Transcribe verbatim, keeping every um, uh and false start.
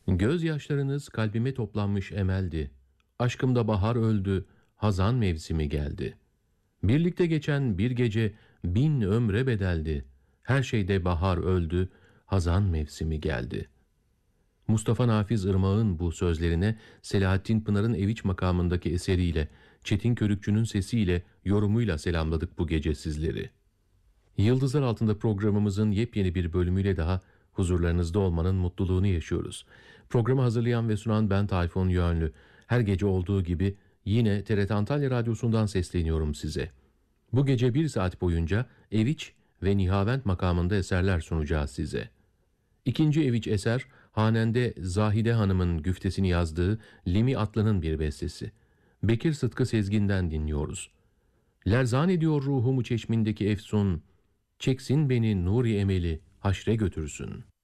Gözyaşlarınız kalbime toplanmış emeldi. Aşkımda bahar öldü, hazan mevsimi geldi. Birlikte geçen bir gece bin ömre bedeldi. Her şeyde bahar öldü, hazan mevsimi geldi. Mustafa Nafiz Irmak'ın bu sözlerine Selahattin Pınar'ın Eviç makamındaki eseriyle, Çetin Körükçü'nün sesiyle, yorumuyla selamladık bu gece sizleri. Yıldızlar Altında programımızın yepyeni bir bölümüyle daha huzurlarınızda olmanın mutluluğunu yaşıyoruz. Programı hazırlayan ve sunan ben Tayfun Yönlü. Her gece olduğu gibi yine T R T Antalya Radyosu'ndan sesleniyorum size. Bu gece bir saat boyunca Eviç ve Nihavent makamında eserler sunacağız size. İkinci Eviç eser, Hanende Zahide Hanım'ın güftesini yazdığı Limi Atlı'nın bir bestesi. Bekir Sıtkı Sezgin'den dinliyoruz. Lerzan ediyor ruhumu çeşmindeki efsun, çeksin beni nuri emeli haşre götürsün.